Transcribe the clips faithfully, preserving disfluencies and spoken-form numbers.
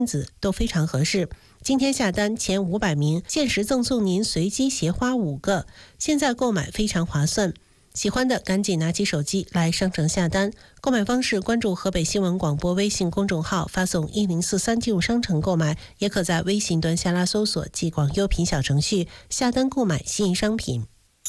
子都非常合适。今天下单前五百名，限时赠送您随机鞋花五个，现在购买非常划算。喜欢的赶紧拿起手机来商城下单，购买方式关注河北新闻广播微信公众号，发送一零四三进入商城购买，也可在微信端下拉搜索“济广优品”小程序下单购买心仪商品。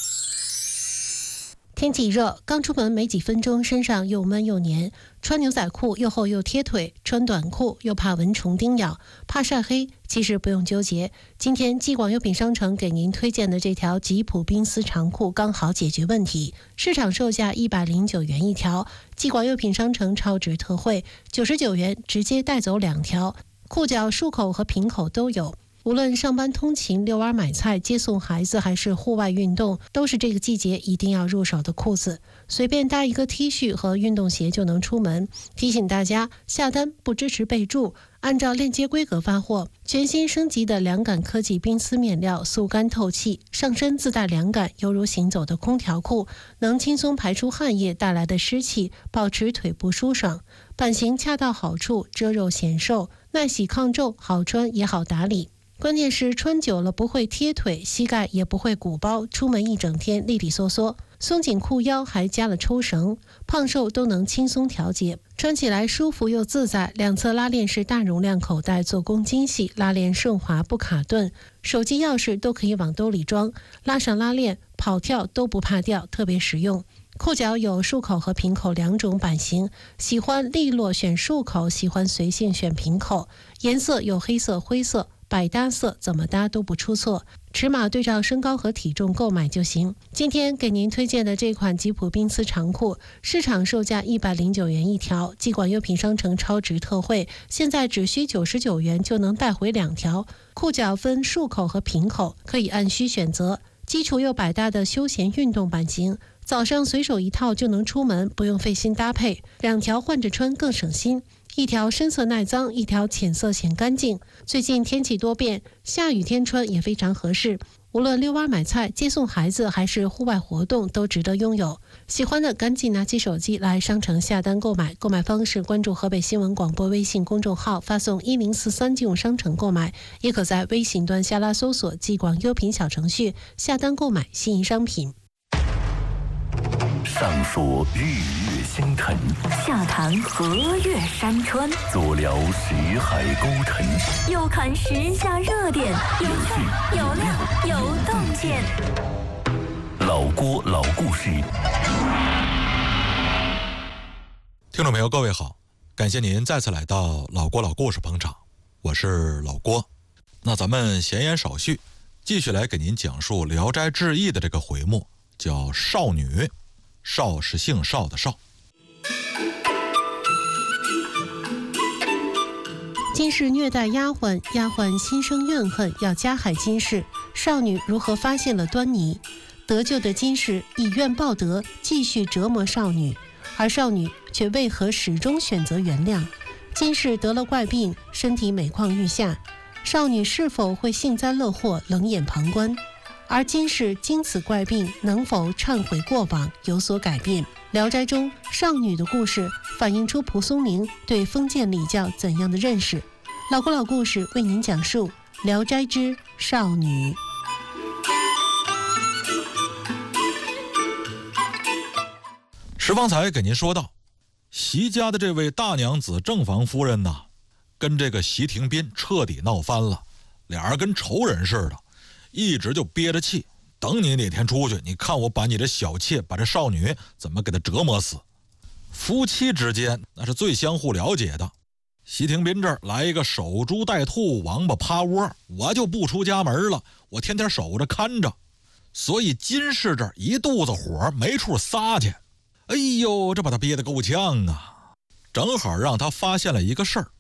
天气热，刚出门没几分钟，身上又闷又黏，穿牛仔裤又厚又贴腿，穿短裤又怕蚊虫叮咬，怕晒黑。其实不用纠结，今天济广优品商城给您推荐的这条吉普冰丝长裤刚好解决问题，市场售价一百零九元一条，济广优品商城超值特惠，九十九元直接带走两条，裤脚束口和平口都有。无论上班通勤、遛弯买菜、接送孩子，还是户外运动，都是这个季节一定要入手的裤子。随便搭一个 T 恤和运动鞋就能出门。提醒大家，下单不支持备注，按照链接规格发货。全新升级的凉感科技冰丝面料，速干透气，上身自带凉感，犹如行走的空调裤，能轻松排出汗液带来的湿气，保持腿部舒爽。版型恰到好处，遮肉显瘦，耐洗抗皱，好穿也好打理。关键是穿久了不会贴腿，膝盖也不会鼓包，出门一整天利利索索。松紧裤腰还加了抽绳，胖瘦都能轻松调节，穿起来舒服又自在。两侧拉链是大容量口袋，做工精细，拉链顺滑不卡顿，手机钥匙都可以往兜里装，拉上拉链跑跳都不怕掉，特别实用。裤脚有束口和平口两种版型，喜欢利落选束口，喜欢随性选平口，颜色有黑色、灰色，百搭色，怎么搭都不出错，尺码对照身高和体重购买就行。今天给您推荐的这款吉普冰丝长裤，市场售价一百零九元一条，济广优品商城超值特惠，现在只需九十九元就能带回两条。裤脚分束口和平口，可以按需选择，基础又百搭的休闲运动版型，早上随手一套就能出门，不用费心搭配，两条换着穿更省心。一条深色耐脏，一条浅色显干净。最近天气多变，下雨天穿也非常合适。无论遛弯买菜、接送孩子，还是户外活动，都值得拥有。喜欢的赶紧拿起手机来商城下单购买。购买方式关注河北新闻广播微信公众号，发送一零四三进入商城购买，也可在微信端下拉搜索济广优品小程序下单购买心仪商品。 上说日月星辰， 下谈河岳山川， 左聊识海沟沉， 右看时下热点，有趣有料有洞见。 老郭老故事。 听众朋友各位好，感谢您再次来到老郭老故事捧场，我是老郭。那咱们闲言少叙，继续来给您讲述《聊斋志异》的这个回目，叫少女。少是姓邵的邵。 金氏虐待丫鬟，丫鬟心生怨恨，要加害金氏。少女如何发现了端倪？得救的金氏以怨报德，继续折磨少女，而少女却为何始终选择原谅？金氏得了怪病，身体每况愈下，少女是否会幸灾乐祸，冷眼旁观？而金氏经此怪病，能否忏悔过往，有所改变？聊斋中少女的故事反映出蒲松龄对封建礼教怎样的认识？老郭老故事为您讲述《聊斋之少女》。 石方才给您说到，席家的这位大娘子正房夫人呢，跟这个席廷斌彻底闹翻了，俩人跟仇人似的，一直就憋着气，等你哪天出去，你看我把你这小妾，把这少女怎么给她折磨死。夫妻之间那是最相互了解的。席廷斌这儿来一个守株待兔，王八趴窝，我就不出家门了，我天天守着看着。所以金氏这儿一肚子火，没处撒去。哎呦，这把他憋得够呛啊！正好让他发现了一个事儿，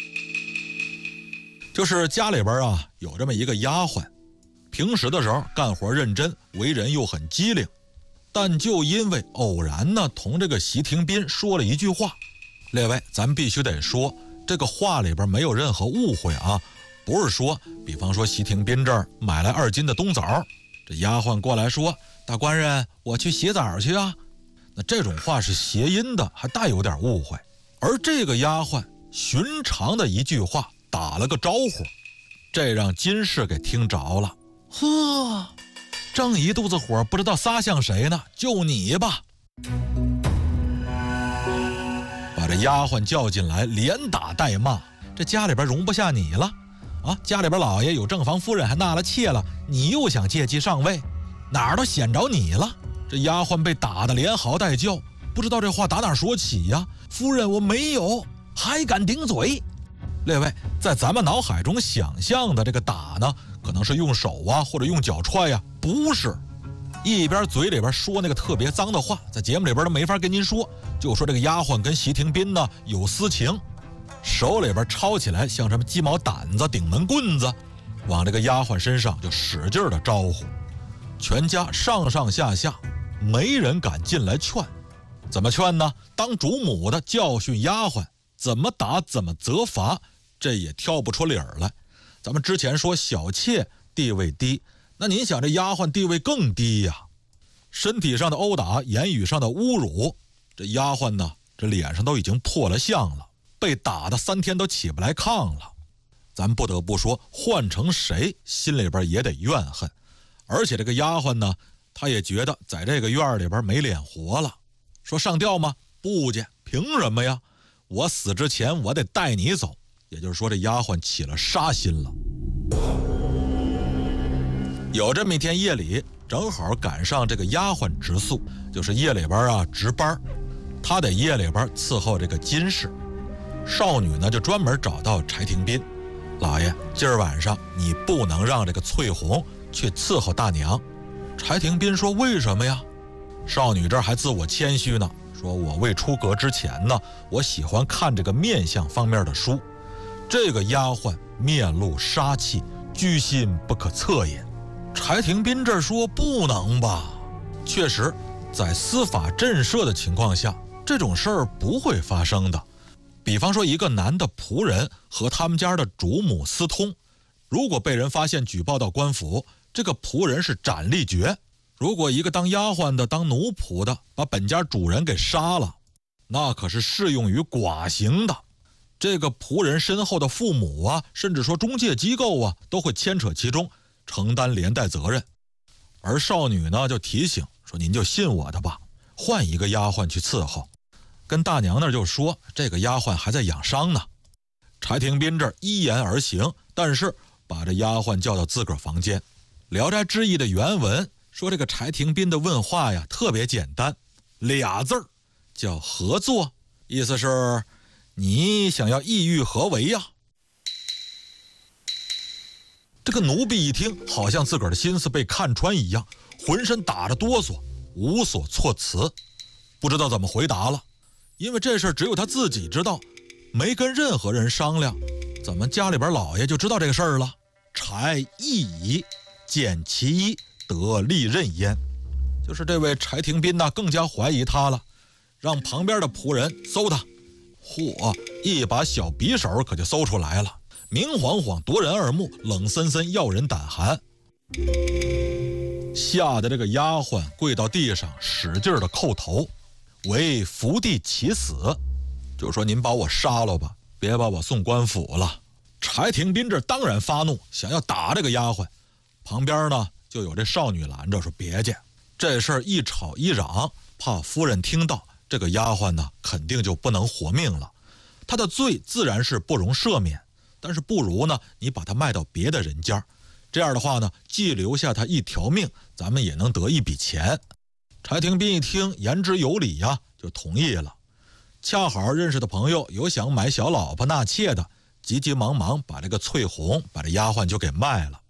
就是家里边啊有这么一个丫鬟，平时的时候干活认真，为人又很机灵，但就因为偶然呢同这个席廷斌说了一句话。列位，咱必须得说这个话里边没有任何误会啊，不是说比方说席廷斌这儿买来二斤的冬枣，这丫鬟过来说，大官人我去洗澡去啊，那这种话是谐音的，还带有点误会。而这个丫鬟寻常的一句话， 打了个招呼，这让金氏给听着了。呵，正一肚子火，不知道撒向谁呢，就你吧。把这丫鬟叫进来，连打带骂，这家里边容不下你了啊！家里边老爷有正房夫人，还纳了妾了，你又想借机上位，哪儿都显着你了。这丫鬟被打得连嚎带叫，不知道这话打哪说起呀？夫人，我没有，还敢顶嘴？列位，在咱们脑海中想象的这个打呢，可能是用手啊，或者用脚踹呀，不是。一边嘴里边说那个特别脏的话，在节目里边都没法跟您说，就说这个丫鬟跟席廷斌呢有私情，手里边抄起来像什么鸡毛掸子、顶门棍子，往这个丫鬟身上就使劲的招呼。全家上上下下没人敢进来劝。怎么劝呢？当主母的教训丫鬟，怎么打怎么责罚，这也挑不出理儿来。咱们之前说小妾地位低，那您想这丫鬟地位更低呀，身体上的殴打，言语上的侮辱，这丫鬟呢，这脸上都已经破了相了，被打的三天都起不来炕了。咱不得不说，换成谁心里边也得怨恨。而且这个丫鬟呢，她也觉得在这个院里边没脸活了，说上吊吗？不去，凭什么呀？我死之前我得带你走。也就是说，这丫鬟起了杀心了。有这么一天夜里，正好赶上这个丫鬟值宿，就是夜里边啊值班，她得夜里边伺候这个金氏。少女呢就专门找到柴廷斌，老爷，今儿晚上你不能让这个翠红去伺候大娘。柴廷斌说：为什么呀？少女这儿还自我谦虚呢，说我未出阁之前呢，我喜欢看这个面相方面的书。这个丫鬟面露杀气，居心不可测也。柴廷斌这儿说不能吧？确实，在司法震慑的情况下，这种事儿不会发生的。比方说，一个男的仆人和他们家的主母私通，如果被人发现举报到官府，这个仆人是斩立决。如果一个当丫鬟的、当奴仆的把本家主人给杀了，那可是适用于剐刑的。这个仆人身后的父母啊，甚至说中介机构啊，都会牵扯其中，承担连带责任。而少女呢，就提醒说：您就信我的吧，换一个丫鬟去伺候。跟大娘那儿就说，这个丫鬟还在养伤呢。柴廷斌这儿依言而行，但是把这丫鬟叫到自个儿房间。聊斋志异的原文说，这个柴廷斌的问话呀特别简单，俩字儿叫合作，意思是你想要意欲何为呀？这个奴婢一听，好像自个儿的心思被看穿一样，浑身打着哆嗦，无所措辞，不知道怎么回答了。因为这事儿只有他自己知道，没跟任何人商量，怎么家里边老爷就知道这个事儿了？柴亦矣，见其一，得利刃焉。就是这位柴廷斌呢，更加怀疑他了，让旁边的仆人搜他。嚯，一把小匕首可就搜出来了，明晃晃夺人耳目，冷森森要人胆寒。吓得这个丫鬟跪到地上，使劲的叩头，为伏地起死，就说您把我杀了吧，别把我送官府了。柴廷斌这当然发怒，想要打这个丫鬟，旁边呢就有这少女拦着说别介，这事儿一吵一嚷，怕夫人听到，这个丫鬟呢肯定就不能活命了。她的罪自然是不容赦免，但是不如呢你把她卖到别的人家，这样的话呢，既留下她一条命，咱们也能得一笔钱。柴廷斌一听言之有理呀、啊，就同意了。恰好认识的朋友有想买小老婆纳妾的，急急忙忙把这个翠红把这丫鬟就给卖了。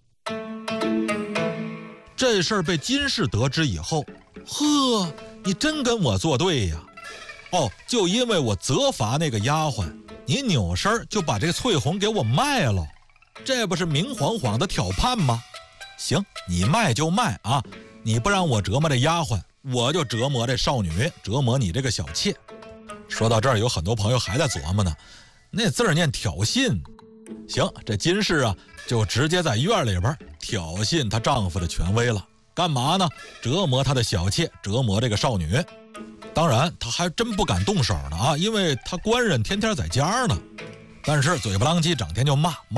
这事儿被金氏得知以后，呵，你真跟我作对呀！哦，就因为我责罚那个丫鬟，你扭身就把这个翠红给我卖了，这不是明晃晃的挑判吗？行，你卖就卖啊，你不让我折磨这丫鬟，我就折磨这少女，折磨你这个小妾。说到这儿，有很多朋友还在琢磨呢，那字儿念挑衅。行，这金氏啊，就直接在院里边挑衅她丈夫的权威了。干嘛呢？折磨她的小妾，折磨这个少女。当然，她还真不敢动手呢啊，因为她官人天天在家呢。 但是嘴不啷叽，整天就骂骂。